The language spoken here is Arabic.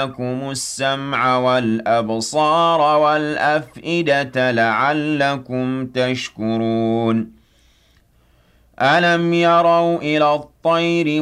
لكم السمع والأبصار والأفئدة لعلكم تشكرون ألم يروا إلى الطير